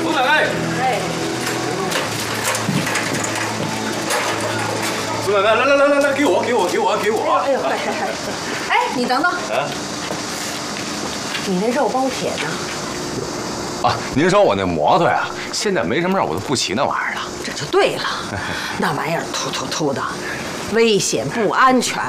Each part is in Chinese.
苏奶奶。 哎， 苏奶奶，来，给我。 哎呦，哎，你等等。 啊？ 你那肉包铁呢？ 啊，您说我那摩托呀，现在没什么事，我都不骑那玩意儿了。 这就对了，那玩意儿突的，危险不安全。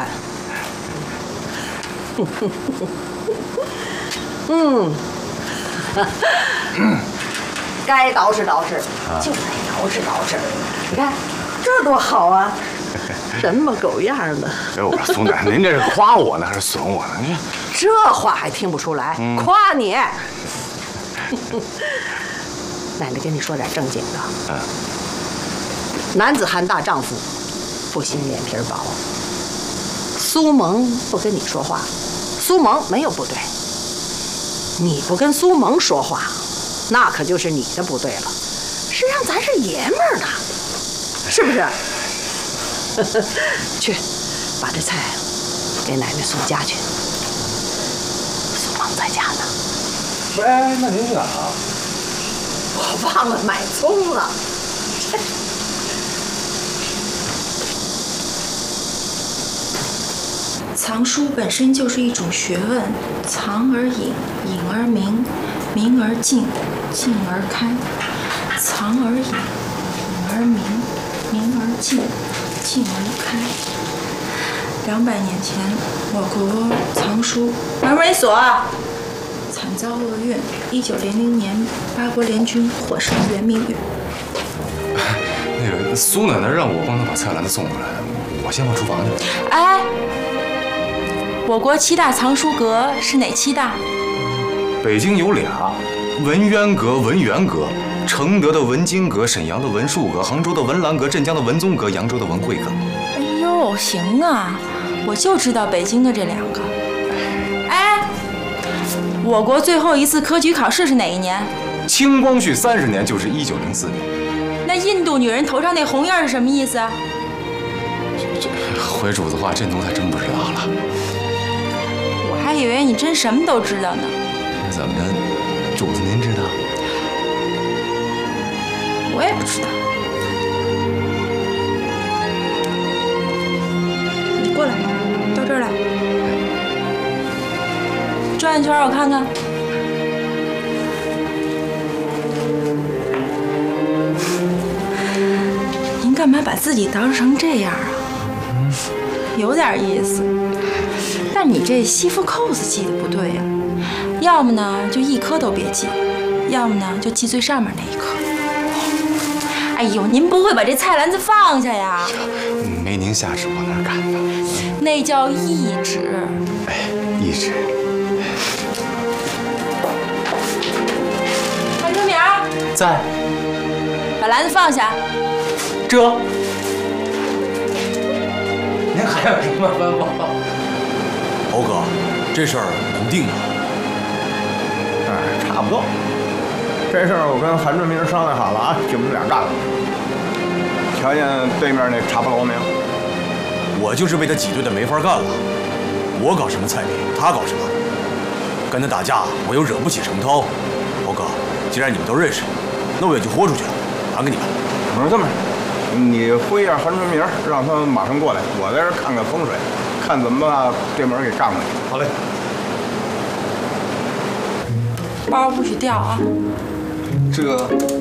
该捯饬捯饬就得捯饬。你看，这多好啊！人模狗样的。 哎，我说苏奶奶，您这是夸我呢还是损我呢？您这话还听不出来？夸你。奶奶跟你说点正经的。男子汉大丈夫，不兴脸皮薄。苏萌不跟你说话，苏萌没有不对。你不跟苏萌说话，那可就是你的不对了。实际上咱是爷们儿呢，是不是？去，把这菜给奶奶送家去。苏萌在家呢。 不是，哎，那您去哪儿啊？ 我忘了买葱了。 藏书本身就是一种学问，藏而隐，隐而明，明而静，静而开。藏而隐，隐而明，明而静，静而开。200年前，我国藏书门为所，惨遭厄运。1900年，八国联军火烧圆明园。 那个苏奶奶让我帮她把菜篮子送回来，我先往厨房去。 哎，我国7大藏书阁是哪7大？ 北京有俩，文渊阁、文渊阁，承德的文津阁，沈阳的文殊阁，杭州的文澜阁，镇江的文宗阁，扬州的文惠阁。 哎呦，行啊，我就知道北京的这2个。哎，我国最后一次科举考试是哪一年？ 清光绪30年，就是1904年。 那印度女人头上那红印是什么意思啊？ 回主子话，这奴才真不知道了。 我还以为你真什么都知道呢。 怎么着，主子您知道？ 我也不知道。你过来，到这儿来，转一圈我看看。您干嘛把自己捯饬成这样啊？有点意思，但你这西服扣子系的不对呀。要么呢就一颗都别系，要么呢就系最上面那一颗。哎呦，您不会把这菜篮子放下呀？ 没您下旨，我哪敢呢？ 那叫懿旨。 哎，懿旨。 潘春明在。 把篮子放下。 这。您还有什么吩咐？ 侯哥，这事儿能定吗？ 哎，差不多。这事儿我跟韩春明商量好了啊，就我们俩干了。瞧见对面那茶铺楼没有？ 我就是被他挤兑的没法干了。我搞什么菜品，他搞什么？跟他打架，我又惹不起程涛。侯哥，既然你们都认识，那我也就豁出去了，还给你们。 我说这么，你挥一下韩春明，让他马上过来，我在这看看风水，看怎么把对门给干过去。 好嘞。 包不许掉啊！ 这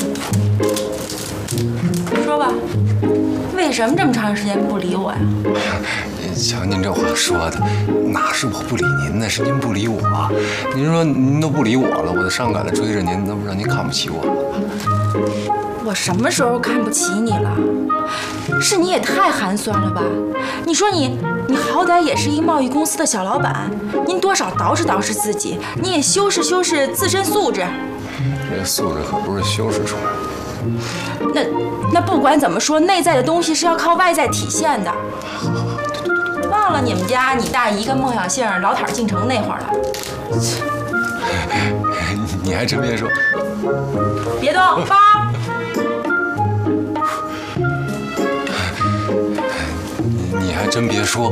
说吧，为什么这么长时间不理我呀？ 瞧您这话说的，哪是我不理您呢？是您不理我。您说您都不理我了，我就伤感的追着您，那不让您看不起我了？ 我什么时候看不起你了？是你也太寒酸了吧！你说你好歹也是一贸易公司的小老板，您多少捯饬捯饬自己，你也修饰修饰自身素质。 这素质可不是修饰出来的。 那不管怎么说，内在的东西是要靠外在体现的。忘了你们家你大姨跟孟小杏老坦进城那会儿了？ 你还真别说。 别动，包。 你还真别说，